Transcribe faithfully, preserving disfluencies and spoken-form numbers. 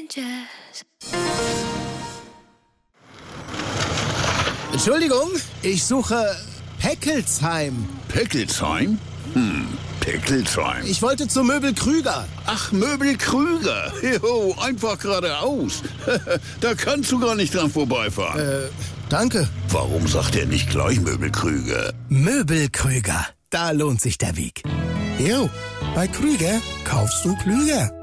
Entschuldigung, ich suche Peckelsheim. Peckelsheim? Hm, Peckelsheim. Ich wollte zu Möbel Krüger. Ach, Möbel Krüger. Jo, einfach geradeaus. Da kannst du gar nicht dran vorbeifahren. Äh, danke. Warum sagt er nicht gleich Möbel Krüger? Möbel Krüger. Da lohnt sich der Weg. Jo, bei Krüger kaufst du klüger.